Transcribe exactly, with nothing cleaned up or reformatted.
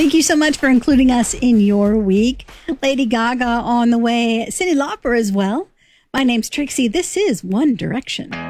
Thank you so much for including us in your week. Lady Gaga on the way, Cyndi Lauper as well. My name's Trixie. This is One Direction.